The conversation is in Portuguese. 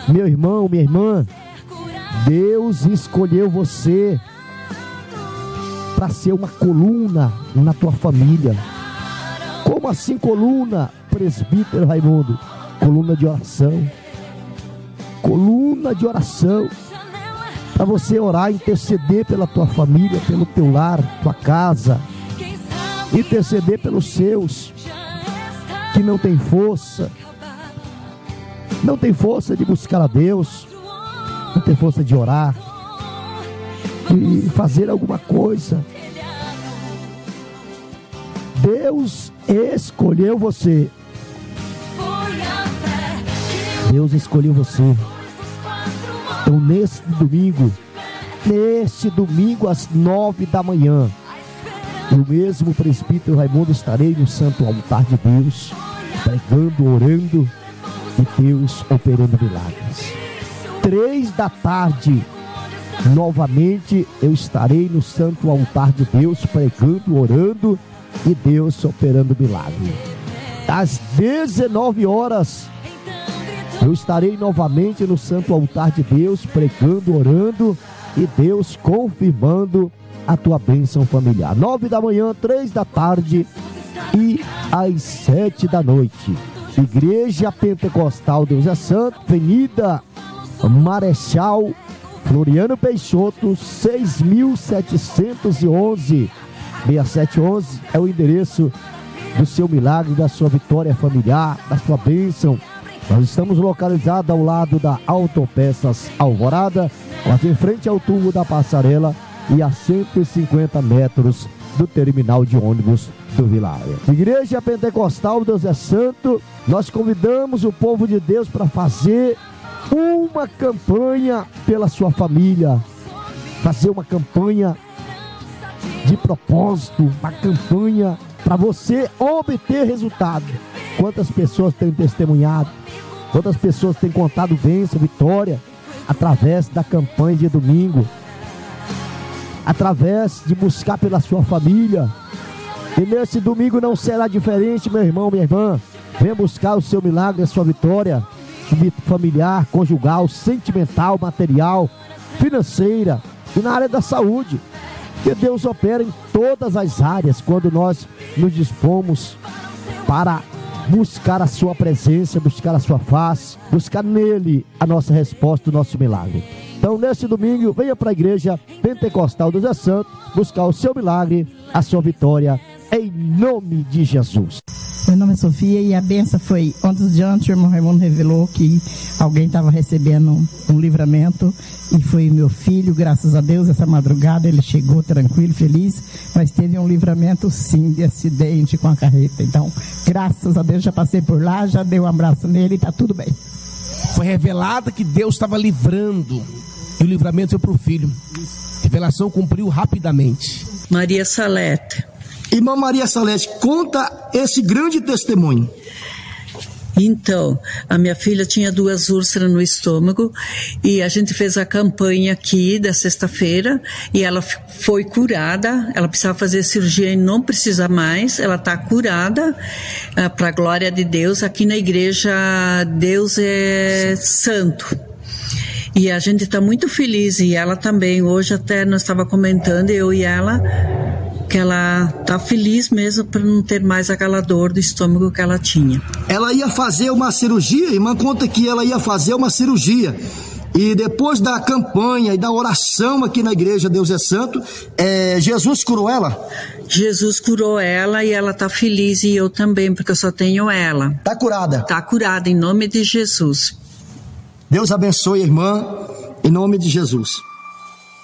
Meu irmão, minha irmã, Deus escolheu você para ser uma coluna na tua família. Como assim coluna, presbítero Raimundo? Coluna de oração. Coluna de oração. Para você orar, interceder pela tua família, pelo teu lar, tua casa. Interceder pelos seus que não tem força. Não tem força de buscar a Deus. Não tem força de orar. De fazer alguma coisa. Deus escolheu você. Deus escolheu você. Então neste domingo às 9 da manhã, eu mesmo, presbítero Raimundo, estarei no santo altar de Deus, pregando, orando e Deus operando milagres. 3 da tarde, novamente eu estarei no santo altar de Deus, pregando, orando e Deus operando milagre. Às 19 horas, eu estarei novamente no santo altar de Deus, pregando, orando e Deus confirmando a tua bênção familiar. 9 da manhã, 3 da tarde e às 7 da noite. Igreja Pentecostal Deus é Santo, Avenida Marechal Floriano Peixoto, 6.711. 6711 é o endereço do seu milagre, da sua vitória familiar, da sua bênção. Nós estamos localizados ao lado da Autopeças Alvorada, quase em frente ao tubo da passarela e a 150 metros do terminal de ônibus do Vilaia. Igreja Pentecostal Deus é Santo, nós convidamos o povo de Deus para fazer uma campanha pela sua família, fazer uma campanha de propósito, uma campanha para você obter resultado. Quantas pessoas têm testemunhado, quantas pessoas têm contado bênção, vitória, através da campanha de domingo, através de buscar pela sua família. E nesse domingo não será diferente, meu irmão, minha irmã. Venha buscar o seu milagre, a sua vitória familiar, conjugal, sentimental, material, financeira e na área da saúde. Que Deus opera em todas as áreas quando nós nos dispomos para buscar a sua presença, buscar a sua face, buscar nele a nossa resposta, o nosso milagre. Então, neste domingo, venha para a Igreja Pentecostal Deus é Santo, buscar o seu milagre, a sua vitória, em nome de Jesus. Meu nome é Sofia e a benção foi, ontem de antes o irmão Raimundo revelou que alguém estava recebendo um livramento e foi meu filho, graças a Deus, essa madrugada ele chegou tranquilo, feliz, mas teve um livramento sim de acidente com a carreta. Então, graças a Deus, já passei por lá, já dei um abraço nele e está tudo bem. Foi revelado que Deus estava livrando e o livramento foi para o filho. A revelação cumpriu rapidamente. Maria Salete. Irmã Maria Salete, conta esse grande testemunho. Então, a minha filha tinha 2 úlceras no estômago e a gente fez a campanha aqui da sexta-feira e ela foi curada. Ela precisava fazer cirurgia e não precisa mais. Ela está curada, para a glória de Deus. Aqui na igreja, Deus é santo. E a gente está muito feliz e ela também. Hoje até nós estava comentando, eu e ela, que ela tá feliz mesmo por não ter mais aquela dor do estômago que ela tinha. Ela ia fazer uma cirurgia, irmã conta que ela ia fazer uma cirurgia. E depois da campanha e da oração aqui na igreja Deus é Santo, Jesus curou ela? Jesus curou ela e ela tá feliz e eu também, porque eu só tenho ela. Tá curada? Tá curada, em nome de Jesus. Deus abençoe a irmã, em nome de Jesus.